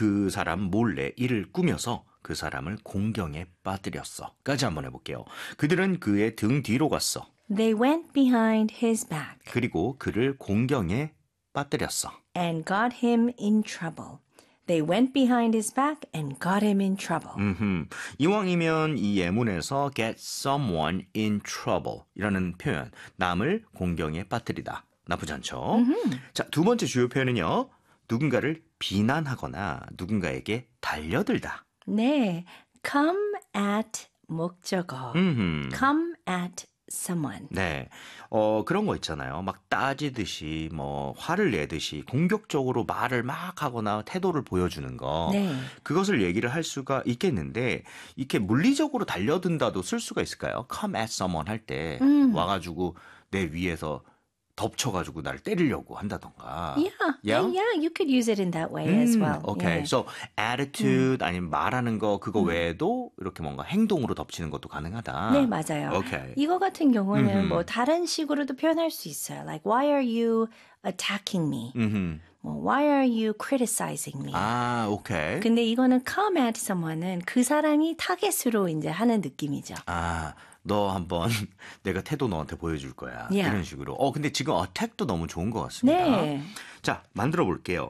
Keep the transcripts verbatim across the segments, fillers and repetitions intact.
그 사람 몰래 이를 꾸며서 그 사람을 공경에 빠뜨렸어. 까지 한번 해볼게요. 그들은 그의 등 뒤로 갔어. They went behind his back 그리고 그를 공경에 빠뜨렸어. and got him in trouble. They went behind his back and got him in trouble. 음흠. 이왕이면 이 예문에서 get someone in trouble 이라는 표현, 남을 공경에 빠뜨리다. 나쁘지 않죠? 음흠. 자, 두 번째 주요 표현은요. 누군가를 비난하거나 누군가에게 달려들다. 네, come at 목적어. 음흠. come at someone. 네, 어 그런 거 있잖아요. 막 따지듯이 뭐 화를 내듯이 공격적으로 말을 막 하거나 태도를 보여주는 거. 네. 그것을 얘기를 할 수가 있겠는데 이렇게 물리적으로 달려든다도 쓸 수가 있을까요? Come at someone 할 때 음. 와가지고 내 위에서 덮쳐가지고 나를 때리려고 한다던가. Yeah, yeah, yeah, you could use it in that way 음, as well. Okay, yeah. so attitude 아니면 말하는 거 그거 외에도 이렇게 뭔가 행동으로 덮치는 것도 가능하다. 네, 맞아요. Okay. 이거 같은 경우는 음흠. 뭐 다른 식으로도 표현할 수 있어요. Like, why are you attacking me? 음흠. 뭐, why are you criticizing me? 아, 오케이. 근데 이거는 come at someone은 그 사람이 타겟으로 이제 하는 느낌이죠. 아, 너 한번 내가 태도 너한테 보여줄 거야. Yeah. 이런 식으로. 어, 근데 지금 attack도 너무 좋은 것 같습니다. 네. 자, 만들어 볼게요.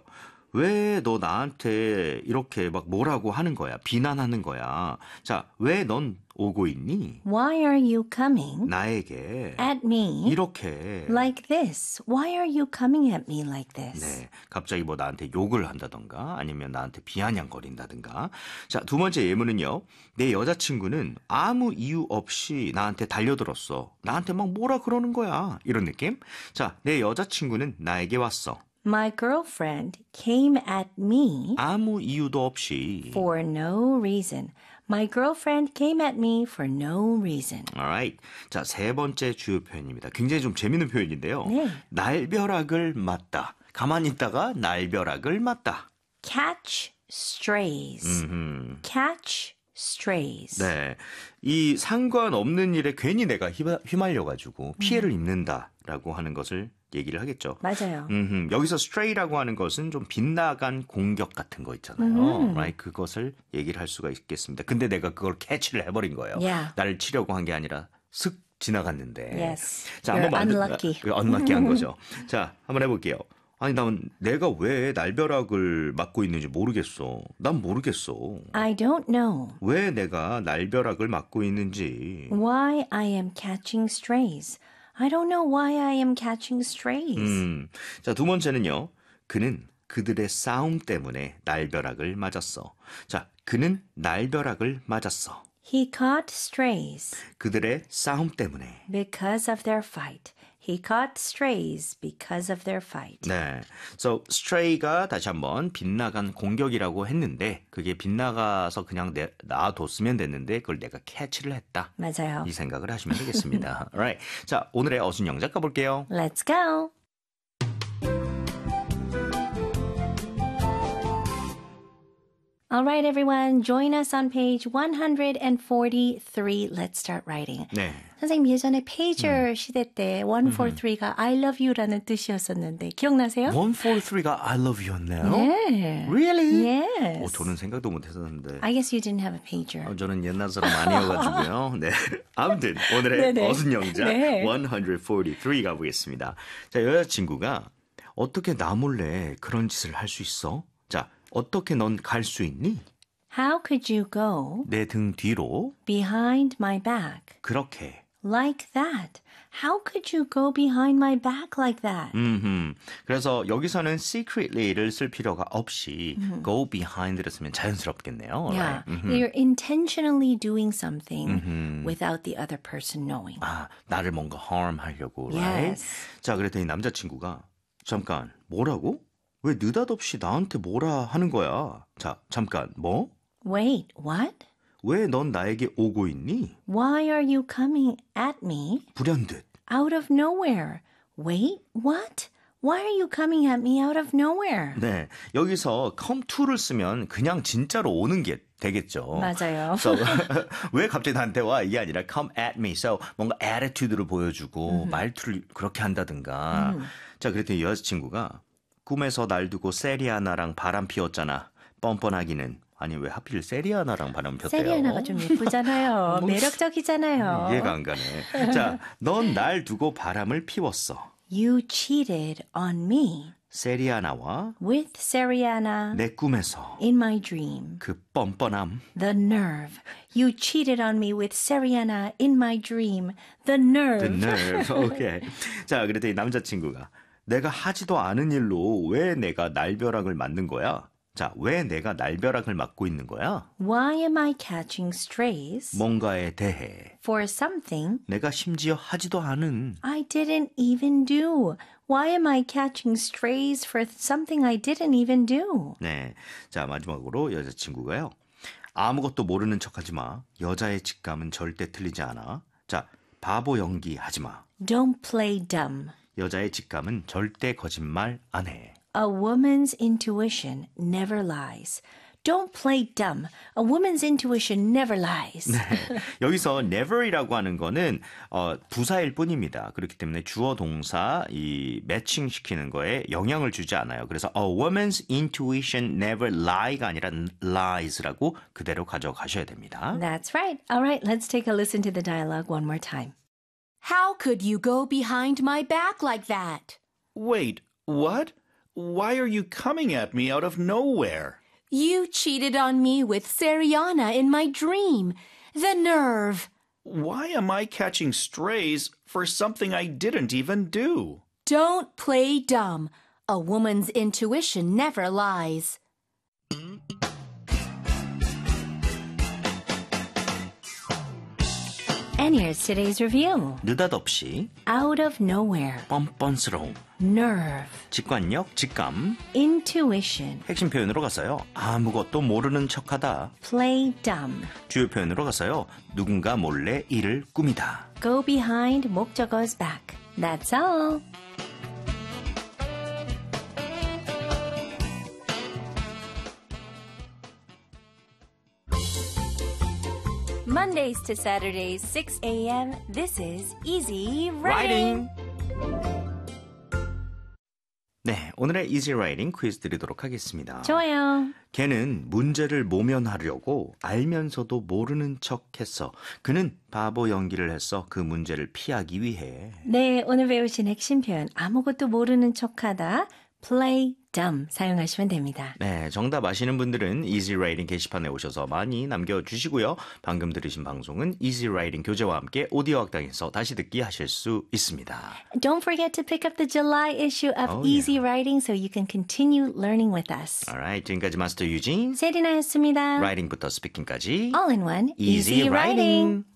왜 너 나한테 이렇게 막 뭐라고 하는 거야? 비난하는 거야. 자, 왜 넌 오고 있니? Why are you coming 나에게 at me 이렇게 like this? Why are you coming at me like this? 네, 갑자기 뭐 나한테 욕을 한다던가 아니면 나한테 비아냥거린다든가. 자, 두 번째 예문은요. 내 여자친구는 아무 이유 없이 나한테 달려들었어. 나한테 막 뭐라 그러는 거야. 이런 느낌. 자, 내 여자친구는 나에게 왔어. My girlfriend came at me 아무 이유도 없이. for no reason. My girlfriend came at me for no reason. Alright. 자, 세 번째 주요 표현입니다. 굉장히 좀 재밌는 표현인데요. 네. 날벼락을 맞다. 가만히 있다가 날벼락을 맞다. Catch strays. 음흠. Catch strays. 네, 이 상관없는 일에 괜히 내가 휘말려가지고 피해를 입는다라고 하는 것을 얘기를 하겠죠. 맞아요. 음흠, 여기서 stray라고 하는 것은 좀 빗나간 공격 같은 거 있잖아요. 음흠. Right? 그것을 얘기를 할 수가 있겠습니다. 근데 내가 그걸 캐치를 해버린 거예요. Yeah. 나를 치려고 한 게 아니라 슥 지나갔는데. Yes. 자, You're 한번 unlucky. unlucky한 거죠. 자, 한번 해볼게요. 아니, 난 내가 왜 날벼락을 맞고 있는지 모르겠어. 난 모르겠어. I don't know 왜 내가 날벼락을 맞고 있는지. why I am catching strays. I don't know why I am catching strays. 음, 자, 두 번째는요. 그는 그들의 싸움 때문에 날벼락을 맞았어. 자, 그는 날벼락을 맞았어. He caught strays 그들의 싸움 때문에. because of their fight. He caught strays because of their fight. 네. So, stray가 다시 한번 빗나간 공격이라고 했는데 그게 빗나가서 그냥 내, 놔뒀으면 됐는데 그걸 내가 캐치를 했다. 맞아요. 이 생각을 하시면 되겠습니다. Alright. 자, 오늘의 어순 영작 가볼게요. Let's go. All right, everyone. Join us on page one forty-three. Let's start writing. 네. 선생님 예전에 페이저 시대 때 백사십삼가 I love you라는 뜻이었었는데 기억나세요? 백사십삼가 I love you였네요. 네. Really? Yes. 어, 저는 생각도 못했었는데. I guess you didn't have a pager. 어, 저는 옛날 사람 아니어가지고요. 네. 아무튼 오늘의 네네. 어순 영작 네. 백사십삼 가보겠습니다. 자, 여자친구가 어떻게 나 몰래 그런 짓을 할 수 있어? 자, 어떻게 넌 갈 수 있니? How could you go 내 등 뒤로 behind my back 그렇게. like that? How could you go behind my back like that? 음흠. 그래서 여기서는 secretly를 쓸 필요가 없이 go behind를 쓰면 자연스럽겠네요. Yeah, Right? 음흠. you're intentionally doing something without the other person knowing. 아, 나를 뭔가 harm하려고. Right? Yes. 자, 그랬더니 남자친구가 잠깐 뭐라고? 왜 느닷없이 나한테 뭐라 하는 거야? 자, 잠깐 뭐? Wait, what? 왜 넌 나에게 오고 있니? Why are you coming at me 불현듯. out of nowhere? Wait, what? Why are you coming at me out of nowhere? 네, 여기서 come to를 쓰면 그냥 진짜로 오는 게 되겠죠. 맞아요. So, 왜 갑자기 나한테 와? 이게 아니라 come at me. So, 뭔가 attitude를 보여주고 말투를 그렇게 한다든가. 자, 그랬더니 여자친구가 꿈에서 날 두고 세리아나랑 바람 피웠잖아. 뻔뻔하기는. 아니 왜 하필 세리아나랑 발음 폈대요? 세리아나가 좀 예쁘잖아요. 뭐, 매력적이잖아요. 이해가 안 가네. 자, 넌 날 두고 바람을 피웠어. You cheated on me 세리아나와 with Seriana 내 꿈에서 in my dream. 그 뻔뻔함. The nerve. You cheated on me with Seriana in my dream. The nerve. The nerve. 오케이. 자, 그랬더니 남자친구가 내가 하지도 않은 일로 왜 내가 날벼락을 맞는 거야? 자, 왜 내가 날벼락을 맞고 있는 거야? Why am I catching strays 뭔가에 대해 for something 내가 심지어 하지도 않은 I didn't even do? Why am I catching strays for something I didn't even do? 네. 자, 마지막으로 여자친구가요. 아무것도 모르는 척하지 마. 여자의 직감은 절대 틀리지 않아. 자, 바보 연기 하지 마. Don't play dumb. 여자의 직감은 절대 거짓말 안 해. A woman's intuition never lies. Don't play dumb. A woman's intuition never lies. 네. 여기서 never이라고 하는 거는 어, 부사일 뿐입니다. 그렇기 때문에 주어 동사 이 매칭 시키는 거에 영향을 주지 않아요. 그래서 a woman's intuition never lie가 아니라 lies라고 그대로 가져가셔야 됩니다. That's right. All right, let's take a listen to the dialogue one more time. How could you go behind my back like that? Wait, what? Why are you coming at me out of nowhere? You cheated on me with Seriana in my dream. The nerve. Why am I catching strays for something I didn't even do? Don't play dumb. A woman's intuition never lies. And here's today's review. 느닷없이 Out of nowhere. 뻔뻔스러움, Nerve. 직관력, 직감, Intuition. 핵심 표현으로 가서요. 아무것도 모르는 척하다. Play dumb. 주요 표현으로 가서요. 누군가 몰래 일을 꾸미다. Go behind 목적어's back. That's all. Mondays to Saturdays, six a.m. This is Easy Writing. 네, 오늘의 Easy Writing 퀴즈 드리도록 하겠습니다. 좋아요. 걔는 문제를 모면하려고 알면서도 모르는 척했어. 그는 바보 연기를 했어. 그 문제를 피하기 위해. 네, 오늘 배우신 핵심 표현 아무것도 모르는 척하다. Play dumb 사용하시면 됩니다. 네, 정답 아시는 분들은 Easy Writing 게시판에 오셔서 많이 남겨주시고요. 방금 들으신 방송은 Easy Writing 교재와 함께 오디오 학당에서 다시 듣기 하실 수 있습니다. Don't forget to pick up the July issue of Oh, Easy Writing so you can continue learning with us. Alright, 지금까지 마스터 유진, 세리나였습니다. 라이팅부터 스피킹까지 All in one, Easy Easy Writing. Writing.